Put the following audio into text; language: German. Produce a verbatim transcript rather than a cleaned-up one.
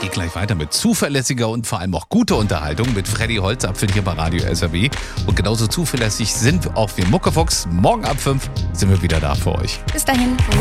Geht gleich weiter mit zuverlässiger und vor allem auch guter Unterhaltung mit Freddy Holzapfel hier bei Radio S R W. Und genauso zuverlässig sind auch wir Muckefuchs. Morgen ab fünf sind wir wieder da für euch. Bis dahin.